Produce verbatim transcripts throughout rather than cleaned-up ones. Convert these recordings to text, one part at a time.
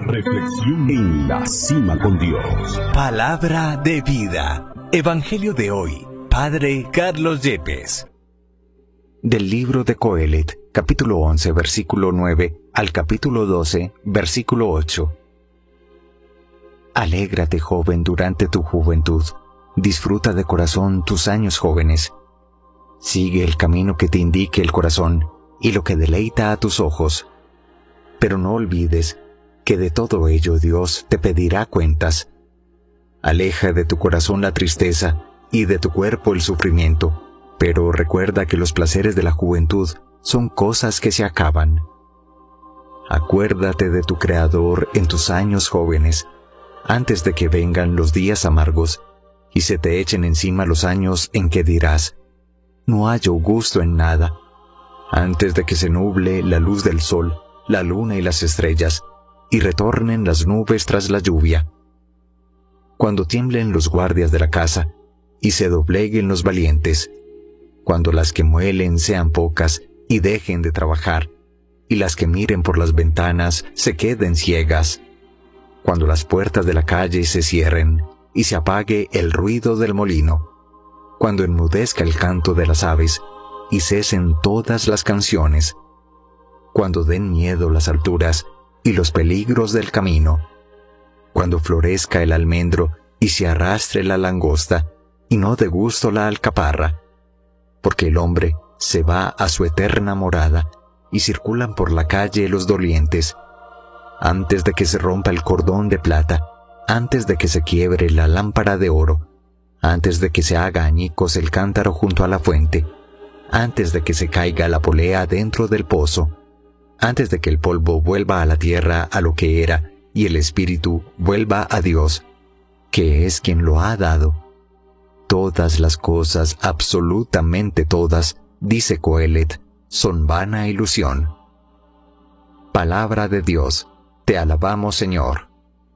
Reflexión en la cima con Dios. Palabra de vida. Evangelio de hoy. Padre Carlos Yepes. Del libro de Coelet, capítulo once, versículo nueve, al capítulo doce, versículo ocho. Alégrate, joven, durante tu juventud. Disfruta de corazón tus años jóvenes. Sigue el camino que te indique el corazón y lo que deleita a tus ojos. Pero no olvides que de todo ello Dios te pedirá cuentas. Aleja de tu corazón la tristeza y de tu cuerpo el sufrimiento, pero recuerda que los placeres de la juventud son cosas que se acaban. Acuérdate de tu Creador en tus años jóvenes, antes de que vengan los días amargos y se te echen encima los años en que dirás, no hallo gusto en nada, antes de que se nuble la luz del sol, la luna y las estrellas, y retornen las nubes tras la lluvia. Cuando tiemblen los guardias de la casa, y se dobleguen los valientes, cuando las que muelen sean pocas y dejen de trabajar, y las que miren por las ventanas se queden ciegas, cuando las puertas de la calle se cierren, y se apague el ruido del molino, cuando enmudezca el canto de las aves, y cesen todas las canciones, cuando den miedo las alturas y los peligros del camino, cuando florezca el almendro y se arrastre la langosta, y no dé gusto la alcaparra, porque el hombre se va a su eterna morada, y circulan por la calle los dolientes, antes de que se rompa el cordón de plata, antes de que se quiebre la lámpara de oro, antes de que se haga añicos el cántaro junto a la fuente, antes de que se caiga la polea dentro del pozo, antes de que el polvo vuelva a la tierra a lo que era, y el espíritu vuelva a Dios, que es quien lo ha dado. Todas las cosas, absolutamente todas, dice Coelet, son vana ilusión. Palabra de Dios, te alabamos, Señor.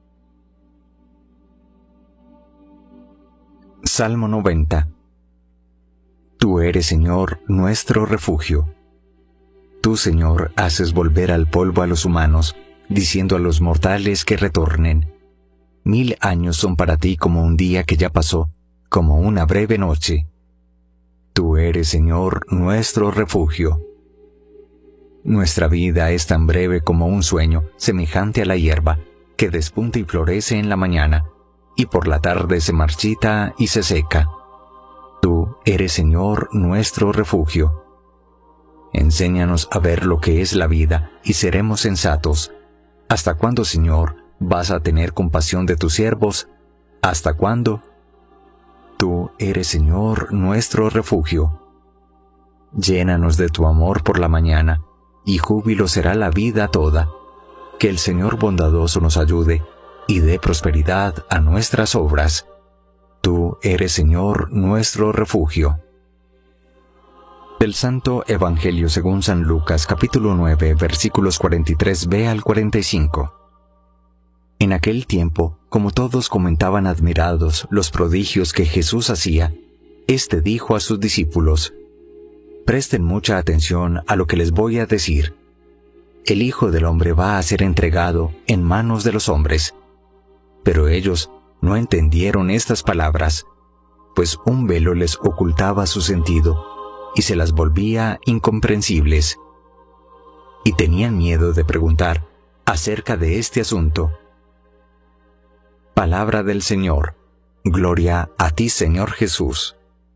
Salmo noventa. Tú eres, Señor, nuestro refugio. Tú, Señor, haces volver al polvo a los humanos, diciendo a los mortales que retornen. Mil años son para ti como un día que ya pasó, como una breve noche. Tú eres, Señor, nuestro refugio. Nuestra vida es tan breve como un sueño, semejante a la hierba, que despunta y florece en la mañana, y por la tarde se marchita y se seca. Tú eres, Señor, nuestro refugio. Enséñanos a ver lo que es la vida, y seremos sensatos. ¿Hasta cuándo, Señor, vas a tener compasión de tus siervos? ¿Hasta cuándo? Tú eres, Señor, nuestro refugio. Llénanos de tu amor por la mañana, y júbilo será la vida toda. Que el Señor bondadoso nos ayude, y dé prosperidad a nuestras obras. Tú eres, Señor, nuestro refugio. Del Santo Evangelio según San Lucas, capítulo nueve, versículos cuarenta y tres b al cuarenta y cinco. En aquel tiempo, como todos comentaban admirados los prodigios que Jesús hacía, éste dijo a sus discípulos, «Presten mucha atención a lo que les voy a decir. El Hijo del Hombre va a ser entregado en manos de los hombres». Pero ellos no entendieron estas palabras, pues un velo les ocultaba su sentido, y se las volvía incomprensibles. Y tenían miedo de preguntar acerca de este asunto. Palabra del Señor. Gloria a ti, Señor Jesús.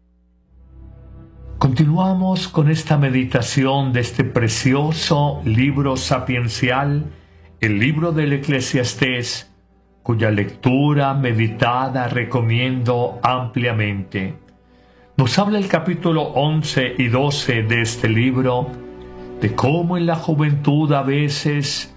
Continuamos con esta meditación de este precioso libro sapiencial, el libro del Eclesiastés, cuya lectura meditada recomiendo ampliamente. Nos habla el capítulo once y doce de este libro de cómo en la juventud a veces